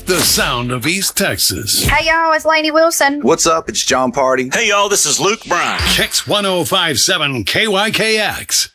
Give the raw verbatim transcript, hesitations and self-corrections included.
the sound of East Texas. Hey, y'all, it's Lainey Wilson. What's up? It's John Party. Hey, y'all, this is Luke Bryan. Kicks one oh five point seven K Y K X.